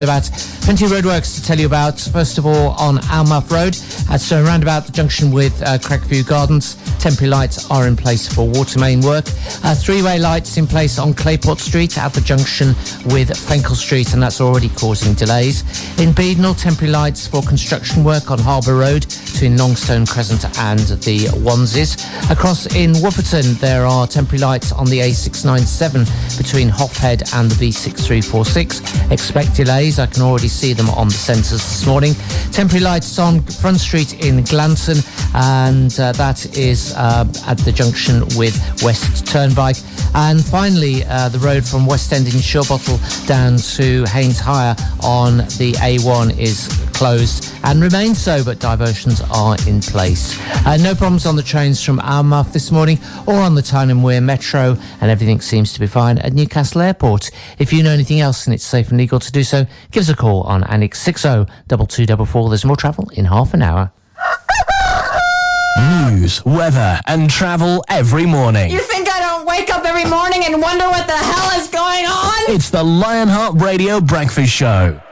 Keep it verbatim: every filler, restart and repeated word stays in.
About plenty of roadworks to tell you about. First of all, on Almouth Road, uh, so around about the junction with uh, Craigview Gardens, temporary lights are in place for water main work. Uh, three-way lights in place on Clayport Street at the junction with Fenkell Street, and that's already causing delays. In Beadnell, temporary lights for construction work on Harbour Road between Longstone Crescent and the Wanses. Across in Wupperton, there are temporary lights on the A six ninety-seven between Hofhead and the B six three four six. Expect delays. I can already see them on the sensors this morning. Temporary lights on Front Street in Glanton, and uh, that is uh, at the junction with West Turnpike. And finally, uh, the road from West End in Shawbottle down to Haynes Hire on the A one is closed and remains so, but diversions are in place. Uh, no problems on the trains from Almouth this morning or on the Tyne and Wear Metro, and everything seems to be fine at Newcastle Airport. If you know anything else and it's safe and legal to do so, give us a call on Annex six oh two two four four. There's more travel in half an hour. News, weather and travel every morning. You think I don't wake up every morning and wonder what the hell is going on? It's the Lionheart Radio Breakfast Show.